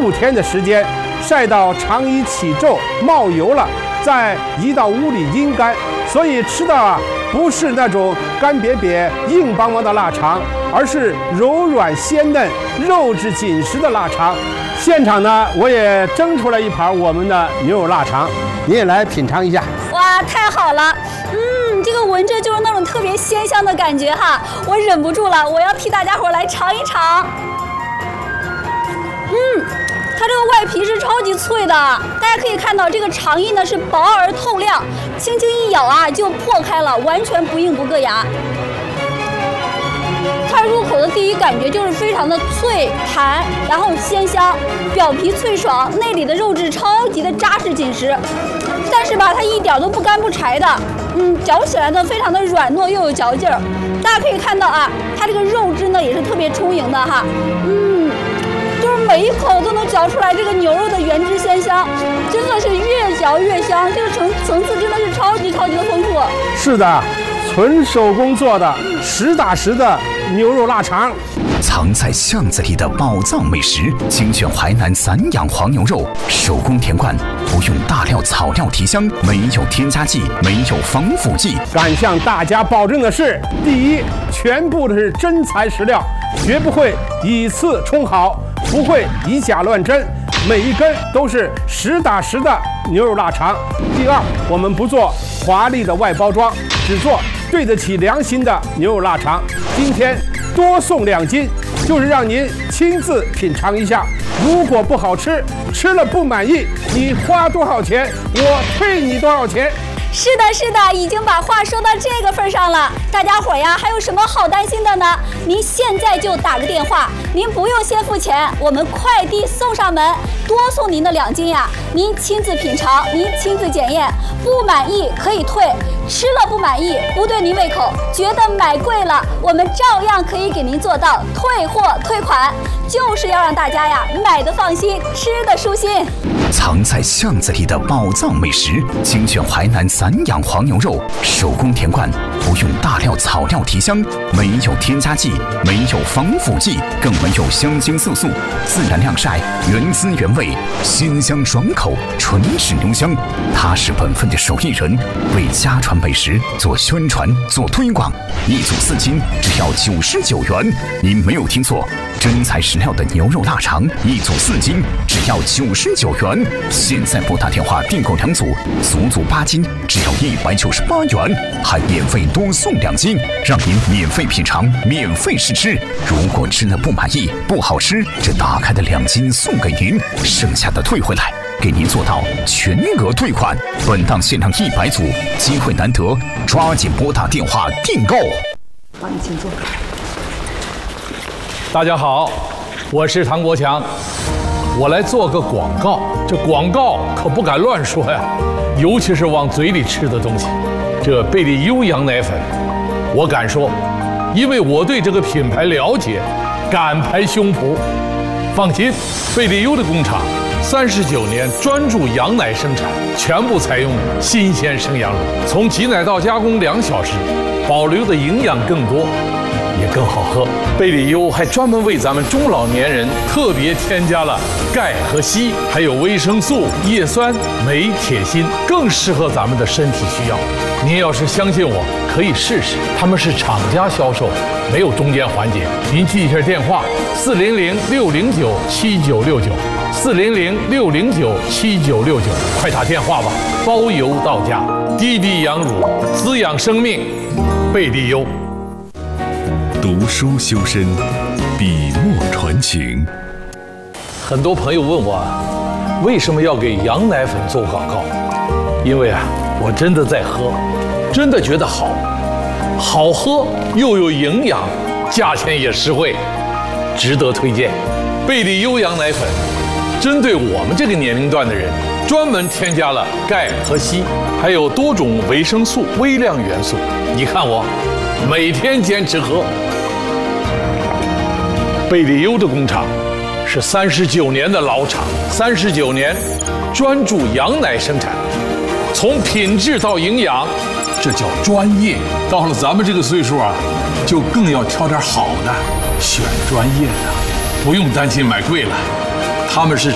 6天的时间，晒到肠衣起皱冒油了，再移到屋里阴干。所以吃的不是那种干瘪瘪硬邦邦的腊肠，而是柔软鲜嫩、肉质紧实的腊肠。现场呢，我也蒸出来一盘我们的牛肉腊肠，你也来品尝一下。 哇，太好了！这个闻着就是那种特别鲜香的感觉哈，我忍不住了，我要替大家伙来尝一尝。它这个外皮是超级脆的，大家可以看到这个肠衣呢是薄而透亮，轻轻一咬啊就破开了，完全不硬不硌牙。它入口的第一感觉就是非常的脆弹，然后鲜香，表皮脆爽，内里的肉质超级的扎实紧实，但是吧它一点都不干不柴的，嚼起来呢非常的软糯又有嚼劲儿。大家可以看到啊，它这个肉质呢也是特别充盈的哈，就是每一口都能嚼出来这个牛肉的原汁鲜香，真的是越嚼越香，这个层次真的是超级的丰富。 是的，纯手工做的，实打实的牛肉腊肠。 藏在巷子里的宝藏美食，精选淮南散养黄牛肉，手工填灌，不用大料草料提香，没有添加剂，没有防腐剂。 敢向大家保证的是，第一，全部的是真材实料，绝不会以次充好，不会以假乱真，每一根都是实打实的牛肉腊肠。第二，我们不做华丽的外包装，只做对得起良心的牛肉腊肠。今天多送2斤，就是让您亲自品尝一下。如果不好吃，吃了不满意，你花多少钱，我退你多少钱。 是的，已经把话说到这个份上了。大家伙呀，还有什么好担心的呢？您现在就打个电话，您不用先付钱，我们快递送上门，多送您的2斤呀。您亲自品尝，您亲自检验，不满意可以退，吃了不满意，不对您胃口，觉得买贵了，我们照样可以给您做到退货退款，就是要让大家呀买的放心，吃的舒心。 藏在巷子里的宝藏美食，精选淮南散养黄牛肉，手工填灌，不用大料草料提香，没有添加剂，没有防腐剂，更没有香精色素，自然晾晒，原汁原味，鲜香爽口，纯质牛香。他是本分的手艺人，为家传美食做宣传做推广，一组4斤只要99元。您没有听错，真材实料的牛肉腊肠，一组4斤只要99元。现在拨打电话订购2组，足8斤只要198元，还免费多送2斤，让您免费品尝，免费试吃。如果吃了不满意，不好吃，这打开的2斤送给您，剩下的退回来，给您做到全额退款。本档限量100组，机会难得，抓紧拨打电话订购。 好，你请坐。 大家好，我是唐国强，我来做个广告。这广告可不敢乱说呀，尤其是往嘴里吃的东西。这贝利优羊奶粉，我敢说，因为我对这个品牌了解，敢拍胸脯。放心，贝利优的工厂39年专注羊奶生产，全部采用新鲜生羊乳，从挤奶到加工2小时，保留的营养更多，也更好喝。贝利优还专门为咱们中老年人特别添加了钙和硒，还有维生素、叶酸、镁、铁、锌，更适合咱们的身体需要。您要是相信我，可以试试。他们是厂家销售，没有中间环节。您记一下电话：400-609-7969，400-609-7969，快打电话吧，包邮到家。滴滴羊乳，滋养生命，贝利优。 读书修身，笔墨传情。 很多朋友问我，为什么要给羊奶粉做广告？因为啊，我真的在喝，真的觉得好，好喝又有营养，价钱也实惠，值得推荐。贝利优羊奶粉，针对我们这个年龄段的人，专门添加了钙和硒，还有多种维生素、微量元素。你看我，每天坚持喝。贝利优的工厂是39年的老厂，39年专注羊奶生产，从品质到营养，这叫专业。到了咱们这个岁数啊，就更要挑点好的，选专业的，不用担心买贵了。他们是